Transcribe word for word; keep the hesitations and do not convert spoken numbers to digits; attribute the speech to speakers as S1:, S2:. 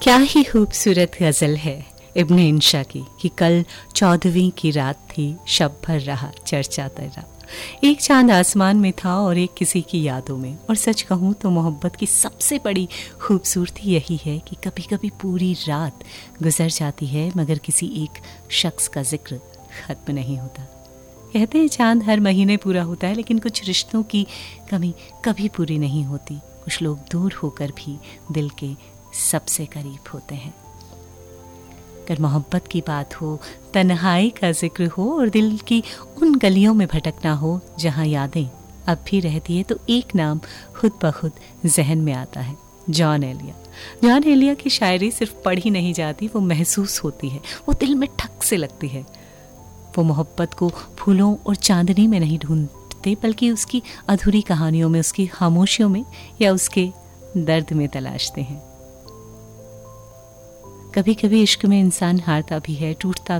S1: क्या ही खूबसूरत गज़ल है इब्न इंशा की कि कल चौदहवीं की रात थी, शब भर रहा चर्चा तेरा। एक चांद आसमान में था और एक किसी की यादों में। और सच कहूँ तो मोहब्बत की सबसे बड़ी खूबसूरती यही है कि कभी कभी पूरी रात गुजर जाती है मगर किसी एक शख्स का जिक्र ख़त्म नहीं होता। कहते हैं चांद हर महीने पूरा होता है, लेकिन कुछ रिश्तों की कमी कभी पूरी नहीं होती। कुछ लोग दूर होकर भी दिल के सबसे करीब होते हैं। अगर मोहब्बत की बात हो, तन्हाई का जिक्र हो और दिल की उन गलियों में भटकना हो जहां यादें अब भी रहती है, तो एक नाम खुद ब खुद जहन में आता है, जॉन एलिया। जॉन एलिया की शायरी सिर्फ पढ़ी नहीं जाती, वो महसूस होती है, वो दिल में ठक से लगती है। वो मोहब्बत को फूलों और चांदनी में नहीं ढूंढते, बल्कि उसकी अधूरी कहानियों में, उसकी खामोशियों में या उसके दर्द में तलाशते हैं। कभी कभी इश्क में इंसान हारता भी है, टूटता